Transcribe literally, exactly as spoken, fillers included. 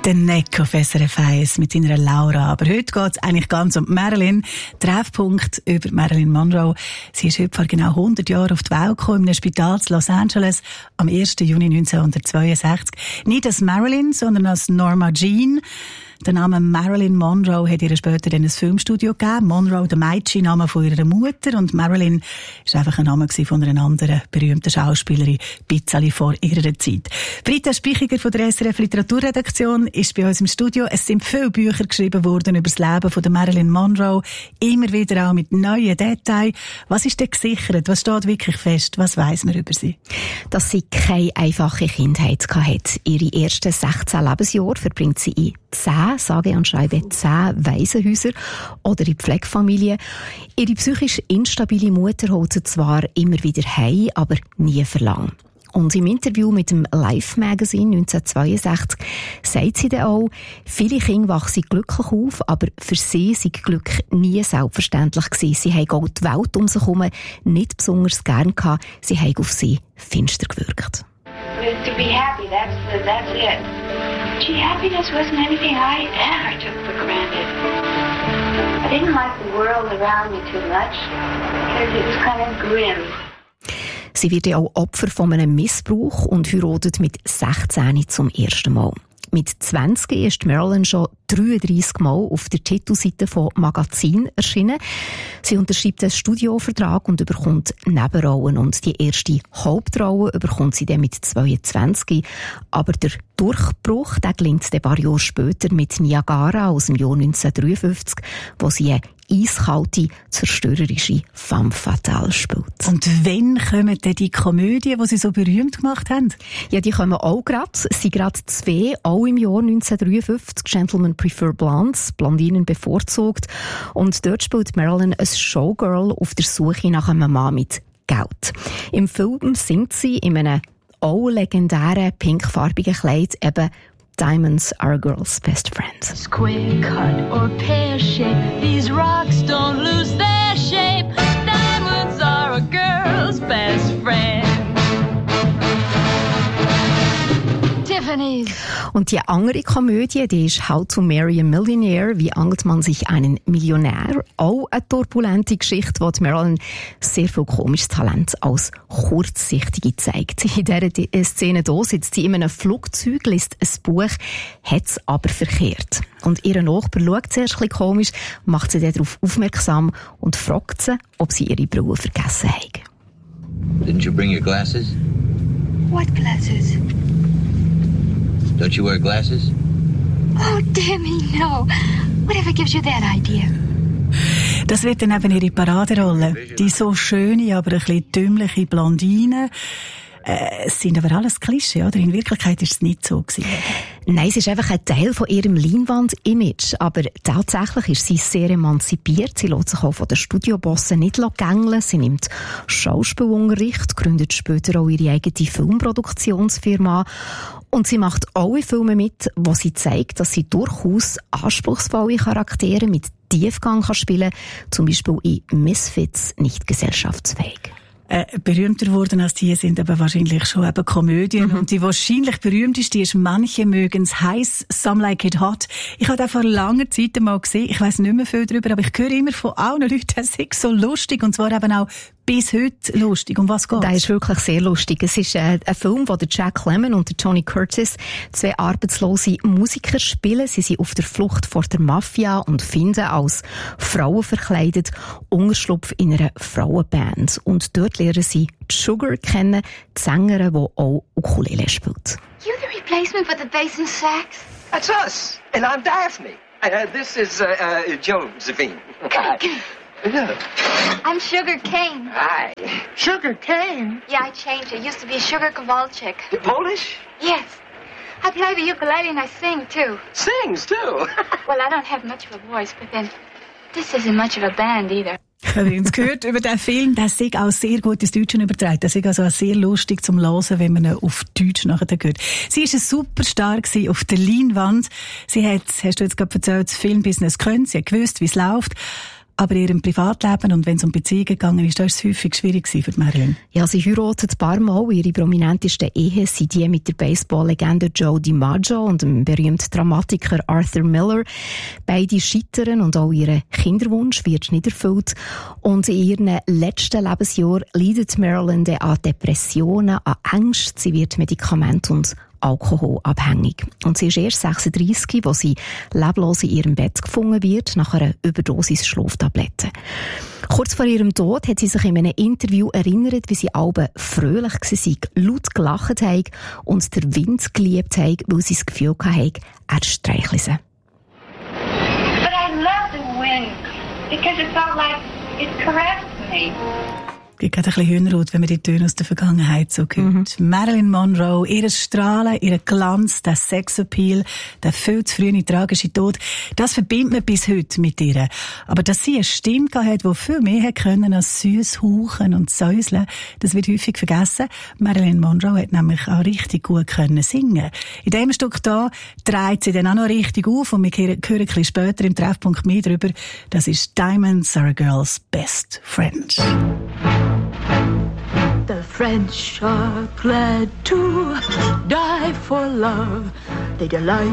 Der Neck auf S R F eins mit seiner Laura. Aber heute geht es eigentlich ganz um Marilyn. Treffpunkt über Marilyn Monroe. Sie ist heute vor genau hundert Jahren auf die Welt gekommen, in einem Spital in Los Angeles am ersten Juni neunzehnhundertzweiundsechzig. Nicht als Marilyn, sondern als Norma Jean. Der Name Marilyn Monroe hat ihr später dann ein Filmstudio gegeben. Monroe, der Mädchenname von ihrer Mutter. Und Marilyn war einfach ein Name von einer anderen berühmten Schauspielerin, ein bisschen vor ihrer Zeit. Britta Spichiger von der S R F Literaturredaktion ist bei uns im Studio. Es sind viele Bücher geschrieben worden über das Leben von der Marilyn Monroe. Immer wieder auch mit neuen Details. Was ist denn gesichert? Was steht wirklich fest? Was weiss man über sie? Dass sie keine einfache Kindheit hatte. Ihre ersten sechzehn Lebensjahre verbringt sie in zehn, sage und schreibe zehn Waisenhäuser oder in Pflegefamilien. Ihre psychisch instabile Mutter holt sie zwar immer wieder heim, aber nie für lang. Und im Interview mit dem Life Magazine neunzehnhundertzweiundsechzig sagt sie dann auch, viele Kinder wachsen glücklich auf, aber für sie sei Glück nie selbstverständlich gewesen. Sie haben auch die Welt um sich herum nicht besonders gern gehabt. Sie haben auf sie finster gewirkt. To be happy, that's, the, that's it. Gee, happiness wasn't anything I ever took for granted. I didn't like the world around me too much, because it was kind of grim. Sie wird ja auch Opfer von einem Missbrauch und heiratet mit sechzehn zum ersten Mal. Mit zwanzig ist Marilyn schon dreiunddreissig Mal auf der Titelseite von Magazinen erschienen. Sie unterschreibt einen Studiovertrag und bekommt Nebenrollen. Und die erste Hauptrolle bekommt sie dann mit zweiundzwanzig. Aber der Durchbruch, der gelingt ein paar Jahre später mit Niagara aus dem Jahr neunzehnhundertdreiundfünfzig, wo sie eine eiskalte, zerstörerische Femme fatale spielt. Und wann kommen denn die Komödien, die sie so berühmt gemacht haben? Ja, die kommen auch gerade. Es sind gerade zwei, auch im Jahr neunzehnhundertdreiundfünfzig. Gentlemen Prefer Blondes, Blondinen bevorzugt. Und dort spielt Marilyn ein Showgirl auf der Suche nach einem Mann mit Geld. Im Film singt sie in einem auch legendären pinkfarbigen Kleid eben Diamonds are a girl's best friend. Square cut or pear shape, these rocks don't lose their shape. Diamonds are a girl's best friend. Tiffany's. Und die andere Komödie, die ist How to Marry a Millionaire, wie angelt man sich einen Millionär. Auch eine turbulente Geschichte, wo Marilyn sehr viel komisches Talent als Kurzsichtige zeigt. In dieser Szene hier sitzt sie in einem Flugzeug, liest ein Buch, hat es aber verkehrt. Und ihr Nachbar schaut zuerst ein bisschen komisch, macht sie darauf aufmerksam und fragt sie, ob sie ihre Brille vergessen haben. Didn't you bring your glasses? What glasses? Don't you wear glasses? Oh, dear me, no. Whatever gives you that idea? Das wird dann eben ihre Paraderolle. Die so schöne, aber ein bisschen dümmliche Blondine. Äh, es sind aber alles Klischee, oder? In Wirklichkeit ist es nicht so gewesen. Nein, es ist einfach ein Teil von ihrem Leinwand-Image. Aber tatsächlich ist sie sehr emanzipiert. Sie lässt sich auch von den Studiobossen nicht gängeln. Sie nimmt Schauspielunterricht, gründet später auch ihre eigene Filmproduktionsfirma. Und sie macht alle Filme mit, wo sie zeigt, dass sie durchaus anspruchsvolle Charaktere mit Tiefgang kann spielen kann. Zum Beispiel in Misfits nicht gesellschaftsfähig. Äh, berühmter geworden als die sind aber wahrscheinlich schon eben Komödien. Mhm. Und die wahrscheinlich berühmteste ist «Manche mögen's heiß, some like it hot». Ich habe das vor langer Zeit einmal gesehen. Ich weiss nicht mehr viel darüber, aber ich höre immer von allen Leuten, das ist so lustig. Und zwar eben auch bis heute lustig. Um was geht's? Das ist wirklich sehr lustig. Es ist äh, ein Film, wo der Jack Lemmon und der Tony Curtis zwei arbeitslose Musiker spielen. Sie sind auf der Flucht vor der Mafia und finden als Frauen verkleidet Unterschlupf in einer Frauenband. Und dort lernen sie Sugar kennen, die Sängerin, die auch Ukulele spielt. You the replacement for the bass and sax? That's us, and I'm Daphne. Uh, this is uh, uh, Josephine. Hi. Yeah. I'm Sugar Cane. Hi. Sugar Cane? Yeah, I changed. I used to be Sugar Kowalczyk. You're Polish? Yes. I play the ukulele and I sing, too. Sings, too? Well, I don't have much of a voice, but then this isn't much of a band either. Ich habe uns gehört über den Film, der ist auch sehr gut ins Deutsche übertragen. Das ist also auch sehr lustig zum Hören, wenn man ihn auf Deutsch nachher hört. Sie war ein Superstar auf der Leinwand. Sie hat, hast du jetzt gerade erzählt, das Filmbusiness können. Sie hat gewusst, wie es läuft. Aber in ihrem Privatleben und wenn es um Beziehungen gegangen ist, da ist es häufig schwierig für Marilyn. Ja, sie heiratet ein paar Mal. Ihre prominentesten Ehen sind die mit der Baseball-Legende Joe DiMaggio und dem berühmten Dramatiker Arthur Miller. Beide scheitern und auch ihr Kinderwunsch wird nicht erfüllt. Und in ihren letzten Lebensjahren leidet Marilyn an Depressionen, an Ängsten. Sie wird Medikamente und Alkohol abhängig. Und sie ist erst sechsunddreissig, wo sie leblos in ihrem Bett gefunden wird, nach einer Überdosis Schlaftabletten. Kurz vor ihrem Tod hat sie sich in einem Interview erinnert, wie sie alle fröhlich war, laut gelacht haben und den Wind geliebt haben, weil sie das Gefühl hatten, er streichle sie. But I love the wind because it felt like it caressed me. Es gibt ein bisschen Hühnerhaut, wenn man die Töne aus der Vergangenheit so hört. Mhm. Marilyn Monroe, ihr Strahlen, ihr Glanz, der Sexappeal, der viel zu frühe tragische Tod, das verbindet man bis heute mit ihr. Aber dass sie eine Stimme hatte, die viel mehr hätte können als süß hauchen und säuseln, das wird häufig vergessen. Marilyn Monroe hat nämlich auch richtig gut können singen. In diesem Stück hier dreht sie dann auch noch richtig auf und wir hören ein bisschen später im Treffpunkt mehr darüber. Das ist Diamonds Are a Girl's Best Friend. The French are glad to die for love. They delight